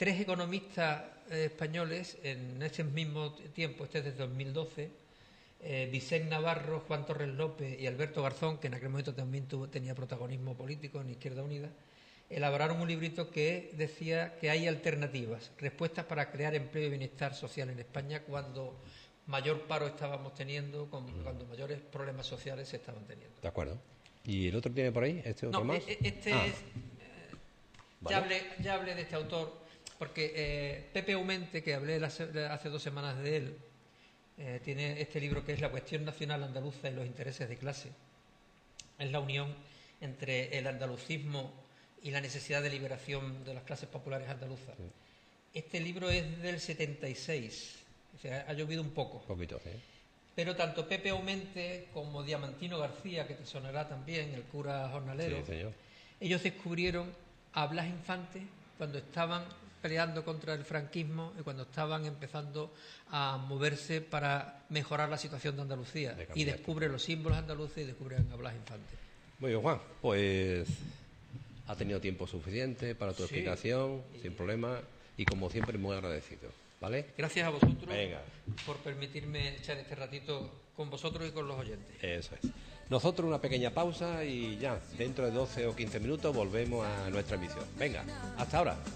3 economistas españoles en ese mismo tiempo, este es desde 2012, Vicente Navarro, Juan Torres López y Alberto Garzón, que en aquel momento también tenía protagonismo político en Izquierda Unida, elaboraron un librito que decía que hay alternativas, respuestas para crear empleo y bienestar social en España cuando mayor paro estábamos teniendo, cuando mayores problemas sociales se estaban teniendo. De acuerdo. ¿Y el otro tiene por ahí? ¿Este otro más? Vale. Ya hablé de este autor, porque Pepe Aumente, que hablé hace 2 semanas de él, tiene este libro que es La cuestión nacional andaluza y los intereses de clase. Es la unión entre el andalucismo y la necesidad de liberación de las clases populares andaluzas. Sí. Este libro es del 76, o sea, ha llovido un poco. Poquito, sí. Pero tanto Pepe Aumente como Diamantino García, que te sonará también, el cura jornalero, sí, señor, ellos descubrieron a Blas Infante cuando estaban peleando contra el franquismo y cuando estaban empezando a moverse para mejorar la situación de Andalucía. Y descubren los símbolos andaluces y descubren a Blas Infante. Muy bien, Juan, pues ha tenido tiempo suficiente para tu explicación, sin problema, y como siempre muy agradecido, ¿vale? Gracias a vosotros por permitirme echar este ratito con vosotros y con los oyentes. Eso es. Nosotros una pequeña pausa y ya, dentro de 12 o 15 minutos volvemos a nuestra emisión. Venga, hasta ahora.